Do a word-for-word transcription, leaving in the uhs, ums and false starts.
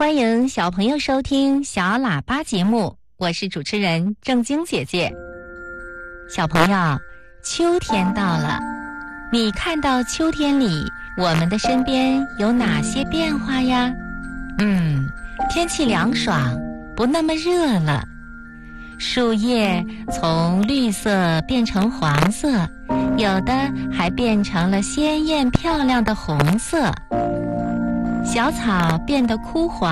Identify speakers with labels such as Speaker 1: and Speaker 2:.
Speaker 1: 欢迎小朋友收听小喇叭节目，我是主持人正晶姐姐。小朋友，秋天到了，你看到秋天里我们的身边有哪些变化呀？嗯，天气凉爽，不那么热了。树叶从绿色变成黄色，有的还变成了鲜艳漂亮的红色。小草变得枯黄。